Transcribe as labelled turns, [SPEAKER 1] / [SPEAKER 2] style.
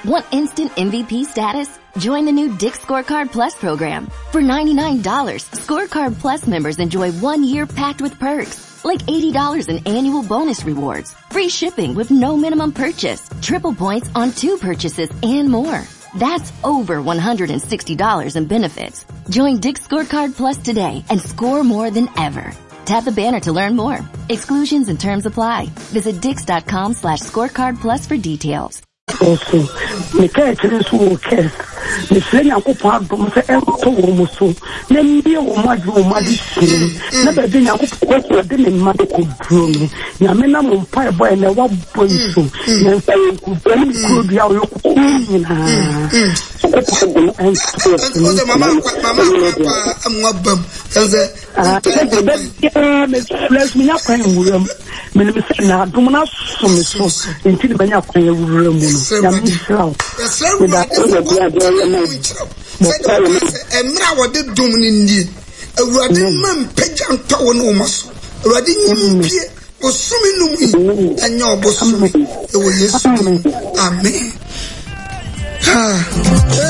[SPEAKER 1] Want instant MVP status? Join the new Dick's Scorecard Plus program. For $99, Scorecard Plus members enjoy 1 year packed with perks, like $80 in annual bonus rewards, free shipping with no minimum purchase, triple points on 2 purchases, and more. That's over $160 in benefits. Join Dick's Scorecard Plus today and score more than ever. Tap the banner to learn more. Exclusions and terms apply. Visit Dix.com/scorecard plus for details.
[SPEAKER 2] Also, me catch this workers. Me say I go part from say to wo so. Na mbia wo madu siri. Na be dey I go kwa dey me madu ko bro me. Na me na mo pai boy na wa boy so. Na pai ku bro dia yo ko na.
[SPEAKER 3] Mama amwabam. Sanze
[SPEAKER 2] me na kwa nwuram. Me na dumuna so me so. Enti be nya kwa nwuram mu. Ya mi sraw.
[SPEAKER 3] Emra wode dum ni ndi awurade man pagyan tawo no maso awurade nyimpie osumi no mu anya obosumi e wo Yesu amen.